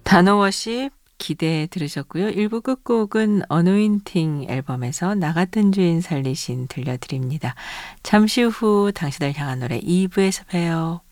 단어워십 기대 들으셨고요. 1부 끝곡은 어노인팅 앨범에서 나 같은 주인 살리신 들려드립니다. 잠시 후 당신을 향한 노래 2부에서 봬요.